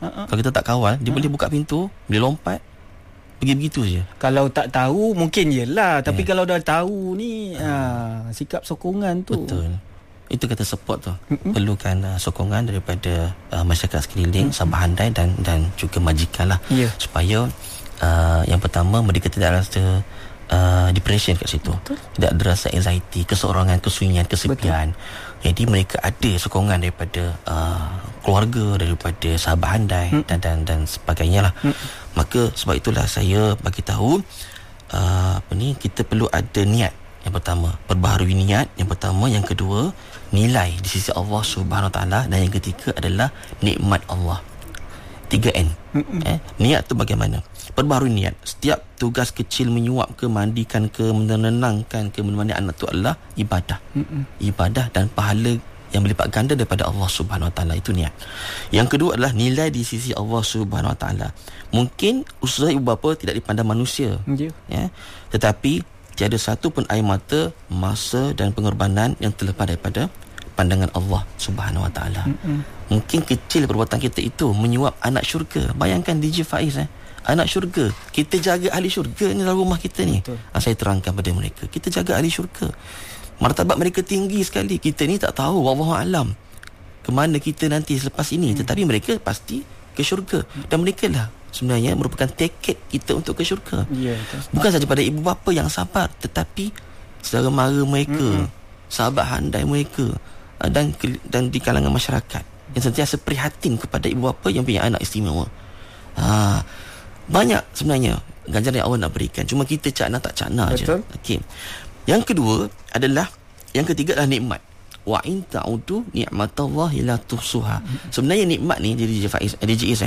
Kalau kita tak kawal, dia boleh buka pintu, boleh lompat, pergi begitu je. Kalau tak tahu mungkin yelah, tapi kalau dah tahu ni sikap sokongan tu. Betul. Itu kata support tu. Perlukan sokongan daripada masyarakat sekeliling, sahabat handai dan juga majikan lah. Supaya yang pertama mereka tidak rasa depression kat situ. Betul. Tidak ada rasa anxiety, keseorangan, kesunyian, kesepian. Betul. Jadi mereka ada sokongan daripada keluarga, daripada sahabat handai dan sebagainya lah. Maka sebab itulah saya bagi tahu kita perlu ada niat. Yang pertama, perbaharui niat. Yang pertama, yang kedua, nilai di sisi Allah Subhanahu Wa Taala, dan yang ketiga adalah nikmat Allah. 3N. Niat tu bagaimana? Perbaharui niat. Setiap tugas kecil, menyuap ke, mandikan ke, menenangkan ke, menemani anak tu adalah ibadah. Ibadah dan pahala yang berlipat ganda daripada Allah Subhanahu Wa Taala. Itu niat. Yang kedua adalah nilai di sisi Allah Subhanahu Wa Taala. Mungkin usaha ibu bapa tidak dipandang manusia, tetapi tiada satu pun air mata, masa dan pengorbanan yang terlepas daripada pandangan Allah Subhanahu Wa Taala. Mungkin kecil perbuatan kita itu menyuap anak syurga. Bayangkan DJ Faiz, anak syurga. Kita jaga ahli syurga ni dalam rumah kita ni. Saya terangkan pada mereka, kita jaga ahli syurga. Martabat mereka tinggi sekali. Kita ni tak tahu, wallahu alam, ke mana kita nanti selepas ini. Tetapi mereka pasti ke syurga. Dan mereka lah sebenarnya merupakan tiket kita untuk ke syurga. Bukan saja pada ibu bapa yang sabar, tetapi saudara mara mereka, sahabat handai mereka, dan di kalangan masyarakat yang sentiasa prihatin kepada ibu bapa yang punya anak istimewa. Banyak sebenarnya ganjaran yang Allah nak berikan, cuma kita cakna tak cakna je. Okey. Yang kedua adalah, yang ketiga adalah nikmat. Wa in ta'udu ni'matallahi la tuhsuha. Sebenarnya nikmat ni DJ Faiz, DJ Is,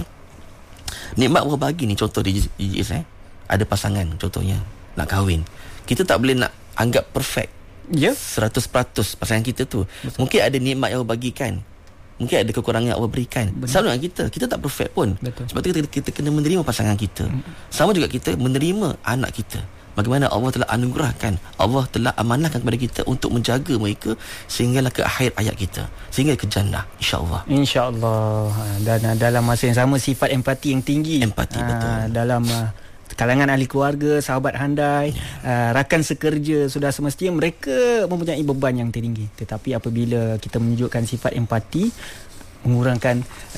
nikmat berbagi ni, contoh DJ Is, ada pasangan contohnya nak kahwin. Kita tak boleh nak anggap perfect 100% pasangan kita tu. Mungkin ada nikmat yang Allah bagikan, mungkin ada kekurangan yang Allah berikan. Sama dengan kita tak perfect pun. Sebab tu kita kena menerima pasangan kita. Sama juga kita menerima anak kita. Bagaimana Allah telah anugerahkan, Allah telah amanahkan kepada kita untuk menjaga mereka sehinggalah ke akhir hayat kita, sehingga ke jannah, insya-Allah. Insya-Allah. Dan dalam masa yang sama, sifat empati yang tinggi. Empati, betul. Dalam kalangan ahli keluarga, sahabat handai, rakan sekerja, sudah semestinya mereka mempunyai beban yang tinggi. Tetapi apabila kita menunjukkan sifat empati, mengurangkan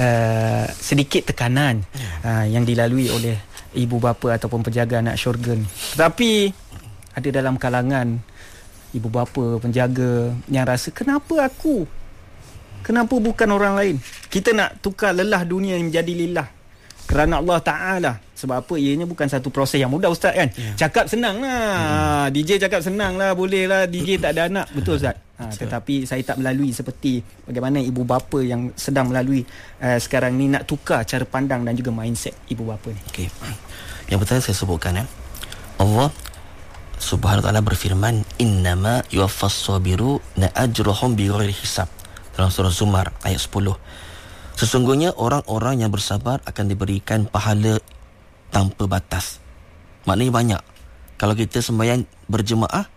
sedikit tekanan yang dilalui oleh ibu bapa ataupun penjaga anak syurga ni. Tetapi ada dalam kalangan ibu bapa, penjaga yang rasa, kenapa aku? Kenapa bukan orang lain? Kita nak tukar lelah dunia menjadi lillah kerana Allah Ta'ala. Sebab apa? Ianya bukan satu proses yang mudah, Ustaz, kan? Cakap senang lah. DJ cakap senang lah, boleh lah. DJ tak ada anak. Betul, Ustaz? Tetapi saya tak melalui seperti bagaimana ibu bapa yang sedang melalui sekarang ni, nak tukar cara pandang dan juga mindset ibu bapa ni. Okey. Yang pertama saya sebutkan, Allah Subhanahu Wa Taala berfirman, innama yuwaffas sabiru ajruhum bighairi hisab, dalam surah Zumar ayat 10. Sesungguhnya orang-orang yang bersabar akan diberikan pahala tanpa batas. Maknanya banyak. Kalau kita sembahyang berjemaah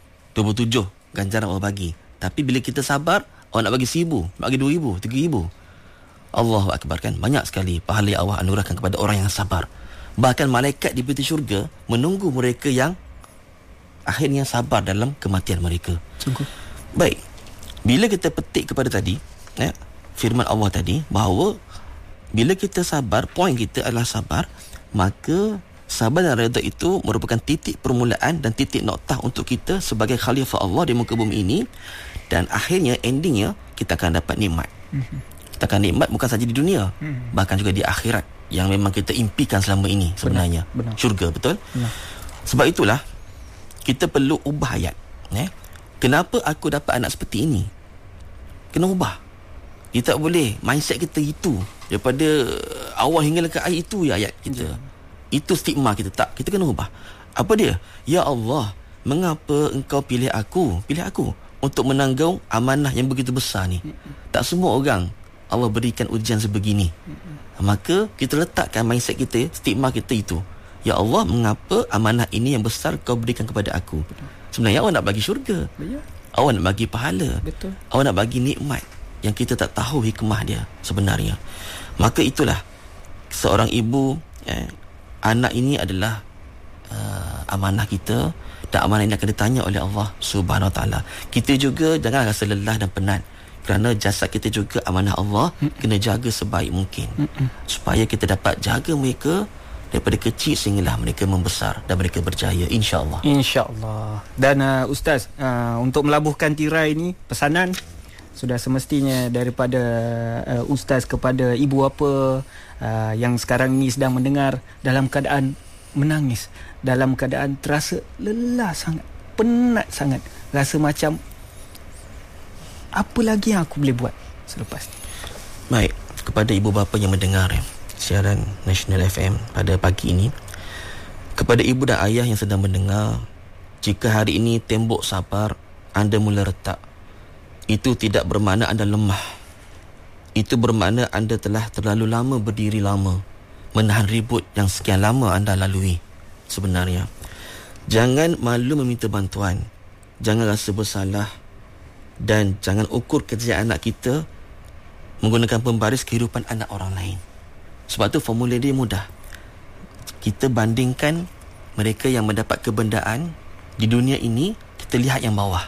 27 ganjaran Allah bagi. Tapi bila kita sabar, Allah nak bagi 1,000, nak bagi 2,000, 3,000. Allahu Akbar, kan? Banyak sekali pahala yang Allah anugerahkan kepada orang yang sabar. Bahkan malaikat di pintu syurga menunggu mereka yang akhirnya sabar dalam kematian mereka. Sungguh. Baik. Bila kita petik kepada tadi, firman Allah tadi, bahawa bila kita sabar, poin kita adalah sabar, maka sabar dan redha itu merupakan titik permulaan dan titik noktah untuk kita sebagai khalifah Allah di muka bumi ini. Dan akhirnya, endingnya, kita akan dapat nikmat. Kita akan nikmat bukan saja di dunia, bahkan juga di akhirat, yang memang kita impikan selama ini sebenarnya. Benar. Syurga, betul? Benar. Sebab itulah kita perlu ubah hayat. Kenapa aku dapat anak seperti ini? Kena ubah. Kita tak boleh mindset kita itu daripada awal hingga ke akhir itu ayat kita. Itu stigma kita. Tak, kita kena ubah. Apa dia? Ya Allah, mengapa engkau pilih aku untuk menanggung amanah yang begitu besar ni? Tak semua orang Allah berikan ujian sebegini. Maka kita letakkan mindset kita, stigma kita itu. Ya Allah, mengapa amanah ini yang besar kau berikan kepada aku? Sebenarnya Allah nak bagi syurga. Allah nak bagi pahala. Allah nak bagi nikmat yang kita tak tahu hikmah dia sebenarnya. Maka itulah seorang ibu, anak ini adalah amanah kita, dan amanah ini akan ditanya oleh Allah Subhanahu Wa Taala. Kita juga jangan rasa lelah dan penat, kerana jasad kita juga amanah Allah, kena jaga sebaik mungkin supaya kita dapat jaga mereka daripada kecil sehinggalah mereka membesar dan mereka berjaya, insya-Allah. Insya-Allah. Dan Ustaz, untuk melabuhkan tirai ini, pesanan sudah semestinya daripada Ustaz kepada ibu bapa yang sekarang ini sedang mendengar, dalam keadaan menangis, dalam keadaan terasa lelah sangat, penat sangat, rasa macam apa lagi yang aku boleh buat selepas ni. Baik, kepada ibu bapa yang mendengar siaran National FM pada pagi ini, kepada ibu dan ayah yang sedang mendengar, jika hari ini tembok sabar anda mula retak, itu tidak bermakna anda lemah. Itu bermakna anda telah terlalu lama berdiri lama, menahan ribut yang sekian lama anda lalui. Sebenarnya, jangan malu meminta bantuan, jangan rasa bersalah, dan jangan ukur kejayaan anak kita menggunakan pembaris kehidupan anak orang lain. Sebab tu formula dia mudah. Kita bandingkan mereka yang mendapat kebendaan di dunia ini, kita lihat yang bawah.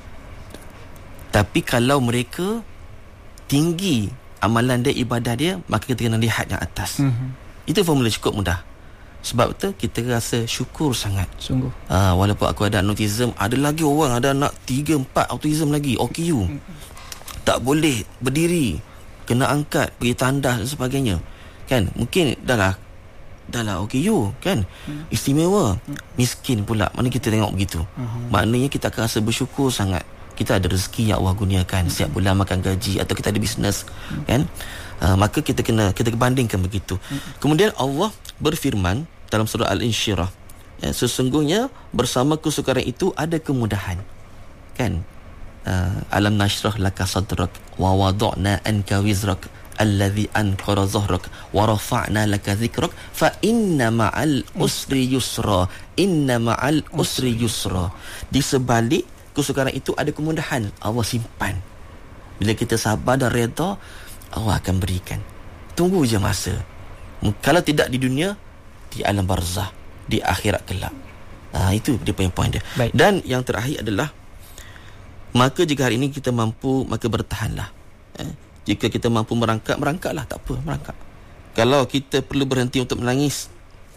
Tapi kalau mereka tinggi amalan dia, ibadah dia, maka kita kena lihat yang atas. Itu formula cukup mudah. Sebab tu kita rasa syukur sangat. Sungguh. Walaupun aku ada autism, ada lagi orang ada anak 3-4 autism lagi, OKU. Tak boleh berdiri, kena angkat, pergi tandas dan sebagainya. Kan? Mungkin dah lah OKU kan, istimewa. Miskin pula, mana kita tengok begitu. Maknanya kita akan rasa bersyukur sangat. Kita ada rezeki yang Allah kurniakan, setiap bulan makan gaji, atau kita ada bisnes, kan? Maka kita bandingkan begitu. Kemudian Allah berfirman dalam surah Al-Insyirah, sesungguhnya bersama kesukaran itu ada kemudahan, kan? Alam nashrah laka sadrak wa wada'na anka wizrak alladhi anqara zahrak wa rafa'na laka dhikrak fa inna ma'al usri yusra, inna ma'al usri yusra. Di sebalik kesukaran itu ada kemudahan, Allah simpan. Bila kita sabar dan redha, Allah akan berikan. Tunggu je masa. Kalau tidak di dunia, di alam barzah, di akhirat kelak. Itu dia punya point dia. Baik. Dan yang terakhir adalah, maka jika hari ini kita mampu, maka bertahanlah. Jika kita mampu merangkaklah, tak apa, merangkak. Kalau kita perlu berhenti untuk menangis,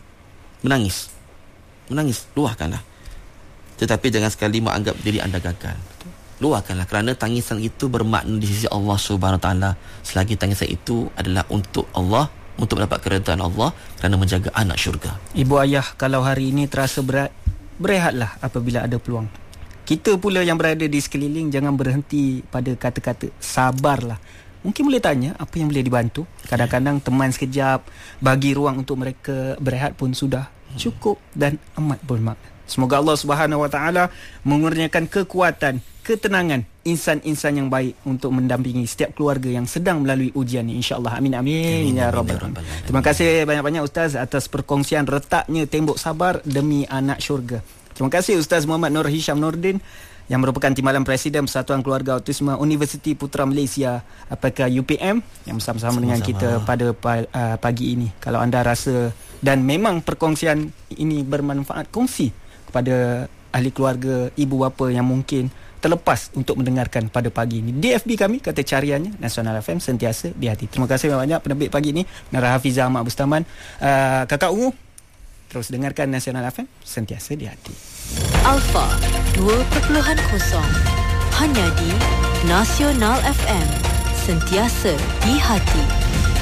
luahkanlah. Tetapi jangan sekali menganggap diri anda gagal. Luahkanlah, kerana tangisan itu bermakna di sisi Allah Subhanahu Wa Taala. Selagi tangisan itu adalah untuk Allah, untuk mendapat keredaan Allah, kerana menjaga anak syurga. Ibu ayah, kalau hari ini terasa berat, berehatlah apabila ada peluang. Kita pula yang berada di sekeliling, jangan berhenti pada kata-kata sabarlah. Mungkin boleh tanya apa yang boleh dibantu. Kadang-kadang teman sekejap, bagi ruang untuk mereka berehat pun sudah cukup dan amat bermakna. Semoga Allah Subhanahu Wa Taala mengurniakan kekuatan, ketenangan, insan-insan yang baik untuk mendampingi setiap keluarga yang sedang melalui ujian ini, insya-Allah. Amin amin ya rabbal alamin. Terima kasih banyak-banyak Ustaz atas perkongsian retaknya tembok sabar demi anak syurga. Terima kasih Ustaz Muhammad Nur Hisham Nordin yang merupakan Timbalan Presiden Persatuan Keluarga Autisme Universiti Putra Malaysia, apakah UPM, yang bersama-sama dengan kita pada pagi ini. Kalau anda rasa dan memang perkongsian ini bermanfaat, kongsi kepada ahli keluarga, ibu bapa yang mungkin terlepas untuk mendengarkan pada pagi ini. Di FB kami, kata cariannya Nasional FM, sentiasa di hati. Terima kasih banyak penerbit pagi ini, Nara Hafizah Ahmad Bustaman, Kakak Ungu. Terus dengarkan Nasional FM, sentiasa di hati. Alpha 2.0 hanya di Nasional FM, sentiasa di hati.